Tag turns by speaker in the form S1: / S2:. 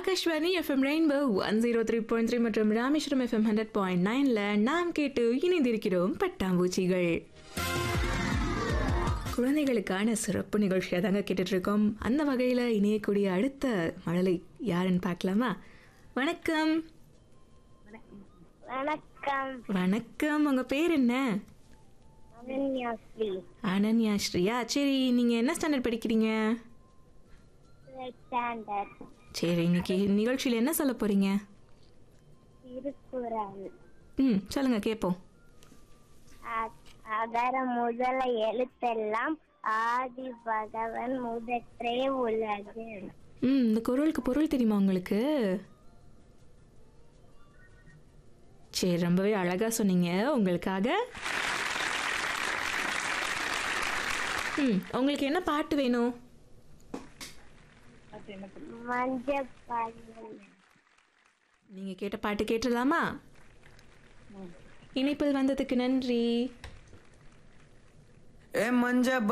S1: Akashvani FM rainbow 103.3 மற்றும் Rameswaram FM 100.9ல நாம் கேட்டு இணைந்திருக்கிறோம் பட்டாம்பூச்சிகள். குழந்தைகளுக்கான சிறப்பு நிகழ்ச்சியாக தாங்க கேட்டுட்டு இருக்கோம். அந்த வகையில் இணையக்கூடிய அடுத்த மழலை யாருன்னு பார்க்கலாமா? வணக்கம்.
S2: வணக்கம்.
S1: வணக்கம். உங்க பேர் என்ன?
S2: அனன்யாஸ்ரீ.
S1: அனன்யாஸ்ரீயா? சரி, நீங்க என்ன ஸ்டாண்டர்ட் படிக்கிறீங்க?
S2: ஸ்டாண்டர்ட்.
S1: சரி, இன்னைக்கு நிகழ்ச்சியில் என்ன சொல்ல போறீங்க?
S2: திருக்குறள்.
S1: சொல்லுங்க கேட்போம்.
S2: அகர முதல எழுத்தெல்லாம் ஆதி பகவன் முதற்றே உலகு.
S1: இந்த குறளுக்கு பொருள் தெரியுமா உங்களுக்கு? சரி, ரொம்பவே அழகா சொன்னீங்க. உங்களுக்காக உங்களுக்கு என்ன பாட்டு வேணும்?
S2: மஞ்சள்.
S1: நீங்க கேட்ட பாட்டு கேட்டுடலாமா? இணைப்பில் வந்ததுக்கு நன்றி.
S3: மஞ்ச